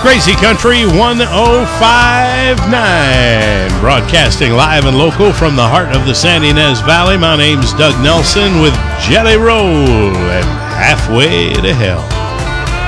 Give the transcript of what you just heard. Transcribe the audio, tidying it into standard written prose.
Crazy Country 1059, broadcasting live and local from the heart of the Sandy Inez Valley. My name's Doug Nelson with Jelly Roll and Halfway to Hell.